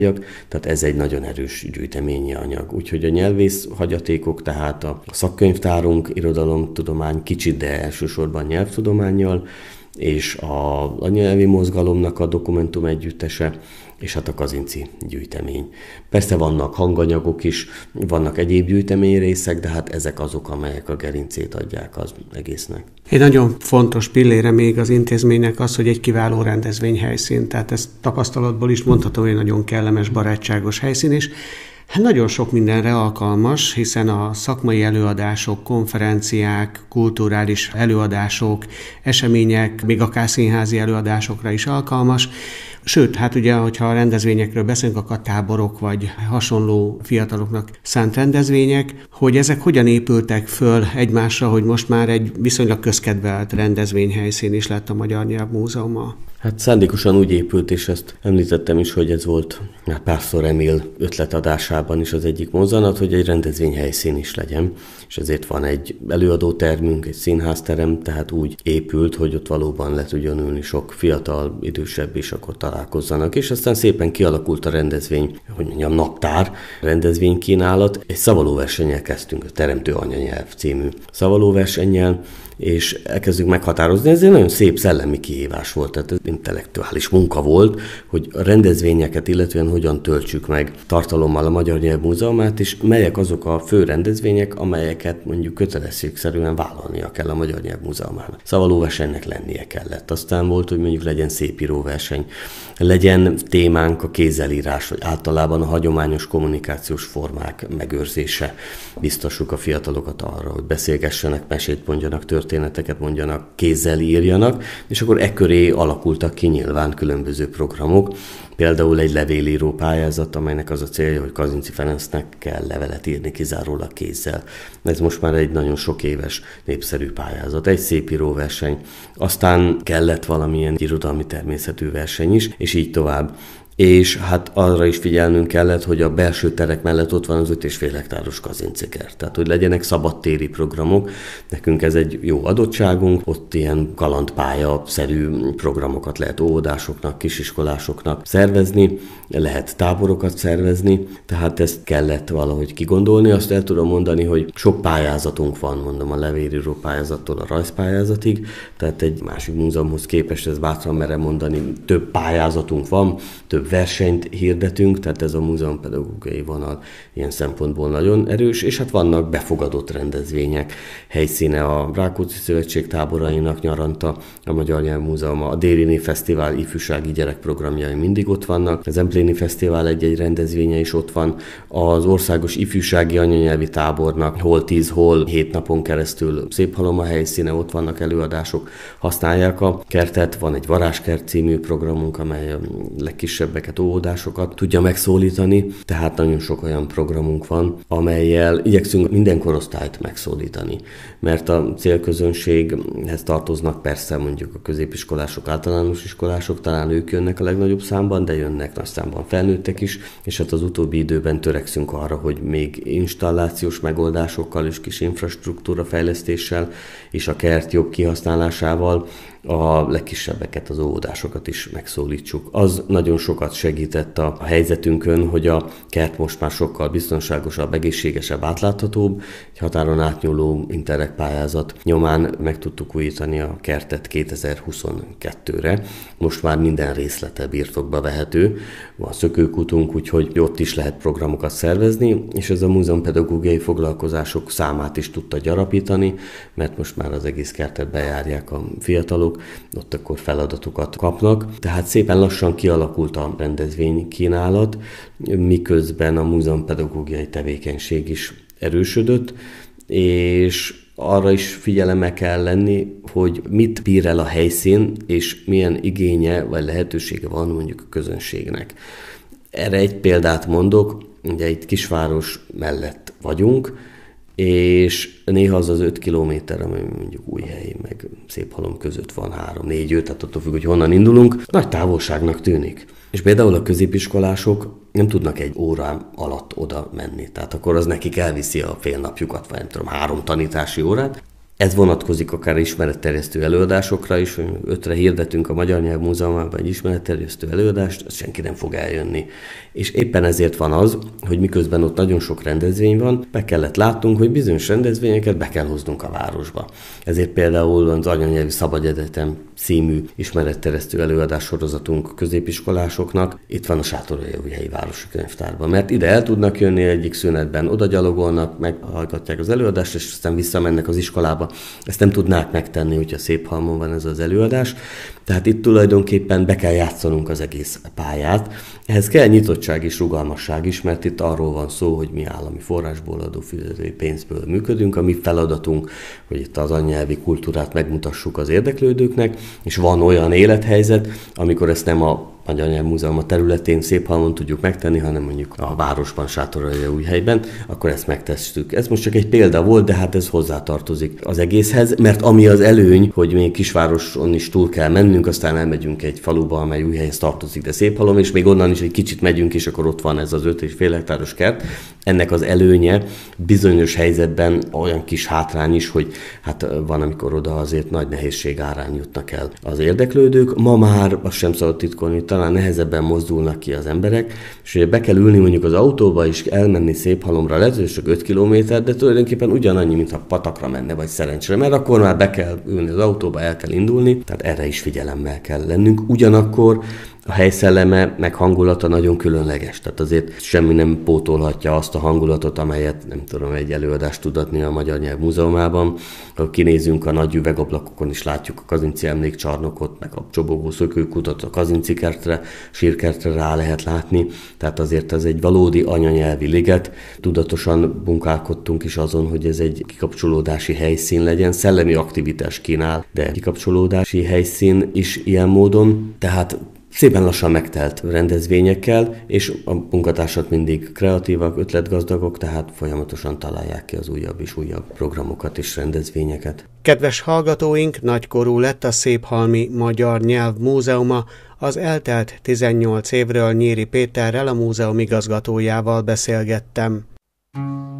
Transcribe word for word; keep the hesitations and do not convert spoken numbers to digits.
tehát ez egy nagyon erős gyűjteményi anyag. Úgyhogy a nyelvész hagyatékok, tehát a szakkkönyvtárunk, irodalomtudomány kicsit, de elsősorban nyelvtudománnyal, és a, a nyelvi mozgalomnak a dokumentum együttese, és hát a Kazinczy gyűjtemény. Persze vannak hanganyagok is, vannak egyéb gyűjteményrészek, de hát ezek azok, amelyek a gerincét adják az egésznek. Egy nagyon fontos pillére még az intézménynek az, hogy egy kiváló rendezvényhelyszín, tehát ezt tapasztalatból is mondhatom, hogy nagyon kellemes, barátságos helyszín, és hát nagyon sok mindenre alkalmas, hiszen a szakmai előadások, konferenciák, kulturális előadások, események, még akár színházi előadásokra is alkalmas. Sőt, hát ugye, hogyha a rendezvényekről beszélünk, akkor táborok vagy hasonló fiataloknak szánt rendezvények, hogy ezek hogyan épültek föl egymásra, hogy most már egy viszonylag közkedvelt rendezvényhelyszín is lett a Magyar Nyelvmúzeuma. Hát szándékosan úgy épült, és ezt említettem is, hogy ez volt Pásztor Emil ötletadásában is az egyik mozzanat, hogy egy rendezvényhelyszín is legyen, és ezért van egy előadótermünk, egy színházterem, tehát úgy épült, hogy ott valóban le tudjon ülni sok fiatal, idősebb, és akkor találkozzanak, és aztán szépen kialakult a rendezvény, hogy mondjam, naptár, rendezvénykínálat. Egy szavalóversennyel kezdtünk, a Teremtő Anyanyelv című szavalóversennyel, és elkezdjük meghatározni. Ez egy nagyon szép szellemi kihívás volt, tehát ez intellektuális munka volt, hogy a rendezvényeket illetően hogyan töltsük meg tartalommal a Magyar Nyelvmúzeumát, és melyek azok a fő rendezvények, amelyeket mondjuk kötelességszerűen vállalnia kell a Magyar Nyelvmúzeumának. Szavalóversenynek lennie kellett. Aztán volt, hogy mondjuk legyen szépíróverseny, legyen témánk a kézzelírás, vagy általában a hagyományos kommunikációs formák megőrzése. Biztosuk a fiatalokat arra, hogy beszélgessenek, mesét mondjanak, történeteket mondjanak, kézzel írjanak, és akkor e köré alakultak ki nyilván különböző programok. Például egy levélíró pályázat, amelynek az a célja, hogy Kazinczy Ferencnek kell levelet írni kizárólag kézzel. Ez most már egy nagyon sok éves népszerű pályázat, egy szépíróverseny. Aztán kellett valamilyen irodalmi természetű verseny is, és így tovább. És hát arra is figyelnünk kellett, hogy a belső terek mellett ott van az öt és fél hektáros Kazinczy kert. Tehát, hogy legyenek szabadtéri programok. Nekünk ez egy jó adottságunk, ott ilyen kalandpálya-szerű programokat lehet óvodásoknak, kisiskolásoknak szervezni, lehet táborokat szervezni, tehát ezt kellett valahogy kigondolni. Azt el tudom mondani, hogy sok pályázatunk van, mondom, a levélíró pályázattól a rajzpályázatig, tehát egy másik múzeumhoz képest, ez bátran merem mondani, több pályázatunk van, több versenyt hirdetünk, tehát ez a múzeumpedagógiai vonal ilyen szempontból nagyon erős, és hát vannak befogadott rendezvények. Helyszíne a Rákóczi Szövetség táborainak nyaranta, a Magyar Nyelvmúzeum, a Dérini Fesztivál ifjúsági gyerekprogramjai mindig ott vannak, az Empléni Fesztivál egy-egy rendezvénye is ott van, az Országos Ifjúsági Anyanyelvi Tábornak hol tíz, hol hét napon keresztül Széphalom a helyszíne, ott vannak előadások, használják a kertet, van egy Varázskert című programunk, amely a legkisebbeket, óvodásokat tudja megszólítani, tehát nagyon sok olyan programunk van, amellyel igyekszünk minden korosztályt megszólítani, mert a célközönséghez tartoznak persze mondjuk a középiskolások, általános iskolások, talán ők jönnek a legnagyobb számban, de jönnek nagy számban felnőttek is, és hát az utóbbi időben törekszünk arra, hogy még installációs megoldásokkal és kis infrastruktúra fejlesztéssel és a kert jobb kihasználásával a legkisebbeket, az óvodásokat is megszólítsuk. Az nagyon sokat segített a helyzetünkön, hogy a kert most már sokkal biztonságosabb, egészségesebb, átláthatóbb. Egy határon átnyúló Interreg pályázat nyomán meg tudtuk újítani a kertet kétezer-huszonkettőre. Most már minden részlete birtokba vehető. Van szökőkutunk, úgyhogy ott is lehet programokat szervezni, és ez a múzeumpedagógiai foglalkozások számát is tudta gyarapítani, mert most már az egész kertet bejárják a fiatalok, ott akkor feladatokat kapnak. Tehát szépen lassan kialakult a rendezvénykínálat, miközben a múzeumpedagógiai tevékenység is erősödött, és arra is figyelemmel kell lenni, hogy mit bír el a helyszín, és milyen igénye vagy lehetősége van mondjuk a közönségnek. Erre egy példát mondok, ugye itt kisváros mellett vagyunk, és néha az az öt kilométer, ami mondjuk Újhely, meg Széphalom között van három, négy, öt, tehát attól függ, hogy honnan indulunk, nagy távolságnak tűnik. És például a középiskolások nem tudnak egy óra alatt oda menni, tehát akkor az nekik elviszi a fél napjukat, vagy nem tudom, három tanítási órát. Ez vonatkozik akár ismeretterjesztő előadásokra is, hogy ötre hirdetünk a Magyar Nyelv Múzeumában egy ismeretterjesztő előadást, az senki nem fog eljönni. És éppen ezért van az, hogy miközben ott nagyon sok rendezvény van, be kellett látnunk, hogy bizonyos rendezvényeket be kell hoznunk a városba. Ezért például az Anyanyelvi Szabad Egyetem című ismeretterjesztő előadás sorozatunk középiskolásoknak itt van a Sátoraljaújhelyi Városi Könyvtárban, mert ide el tudnak jönni egyik szünetben, oda gyalogolnak, meghallgatják az előadást, és aztán visszamennek az iskolába. Ezt nem tudnák megtenni, hogyha Széphalmon van ez az előadás. Tehát itt tulajdonképpen be kell játszanunk az egész pályát. Ehhez kell nyitottság és rugalmasság is, mert itt arról van szó, hogy mi állami forrásból, adófizetői pénzből működünk. A mi feladatunk, hogy itt az anyanyelvi kultúrát megmutassuk az érdeklődőknek, és van olyan élethelyzet, amikor ezt nem a Magyar Nyelv Múzeum a területén Széphalmon tudjuk megtenni, hanem mondjuk a városban, Sátoraljaújhelyben, akkor ezt megtesszük. Ez most csak egy példa volt, de hát ez hozzátartozik az egészhez, mert ami az előny, hogy még kisvároson is túl kell mennünk, aztán elmegyünk egy faluba, amely Újhelyhez tartozik, de Széphalom, és még onnan is egy kicsit megyünk, és akkor ott van ez az öt és fél hektáros kert. Ennek az előnye bizonyos helyzetben olyan kis hátrány is, hogy hát van, amikor oda azért nagy nehézség árán jutnak el az érdeklődők. Ma már azt sem szabad titkolni, talán nehezebben mozdulnak ki az emberek, és ugye be kell ülni mondjuk az autóba, és elmenni Széphalomra, lehet, hogy csak öt kilométer, de tulajdonképpen ugyanannyi, mintha patakra menne, vagy Szerencsére, mert akkor már be kell ülni az autóba, el kell indulni, tehát erre is figyelemmel kell lennünk. Ugyanakkor a helyszelleme meg hangulata nagyon különleges, tehát azért semmi nem pótolhatja azt a hangulatot, amelyet nem tudom, egy előadást tud adni a Magyar Nyelv Múzeumában. Ha kinézünk a nagy üvegablakokon is látjuk a Kazinczy emlékcsarnokot, meg a csobogó szökőkutat, a Kazinczy kertre, sírkertre rá lehet látni, tehát azért ez egy valódi anyanyelvi liget. Tudatosan munkálkodtunk is azon, hogy ez egy kikapcsolódási helyszín legyen, szellemi aktivitás kínál, de kikapcsolódási helyszín is ilyen módon, tehát szépen lassan megtelt rendezvényekkel, és a munkatársak mindig kreatívak, ötletgazdagok, tehát folyamatosan találják ki az újabb és újabb programokat és rendezvényeket. Kedves hallgatóink, nagykorú lett a Széphalmi Magyar Nyelv Múzeuma. Az eltelt tizennyolc évről Nyíri Péterrel, a múzeum igazgatójával beszélgettem.